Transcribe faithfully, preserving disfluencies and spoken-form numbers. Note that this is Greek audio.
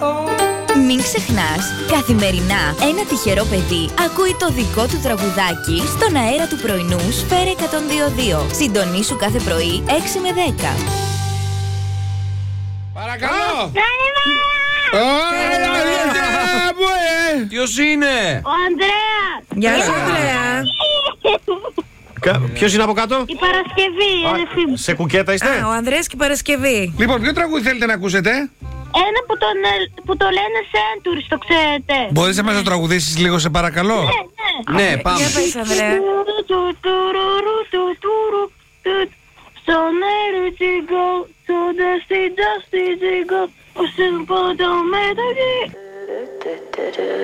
Μην ξεχνάς, καθημερινά ένα τυχερό παιδί ακούει το δικό του τραγουδάκι στον αέρα του πρωινού Σφαίρα εκατόν δύο κόμμα δύο. Συντονίσου κάθε πρωί έξι με δέκα. Παρακαλώ! Ποιος είναι? Ο Ανδρέας! Γεια σου, Ανδρέα! Ποιος είναι από κάτω? Η Παρασκευή, η αδερφή μου. Σε κουκέτα είστε? Α, ο Ανδρέας και η Παρασκευή. Λοιπόν, ποιο τραγούδι θέλετε να ακούσετε? Ένα που, τον, ε, που το λένε Centuries, το ξέρετε. Μπορείς να μας το τραγουδήσεις λίγο, σε παρακαλώ? Ναι, ναι. Ναι, πάμε. Για πες, Ανδρέα. So let it go, so dusty, dusty, go. Oh, simple, don't matter.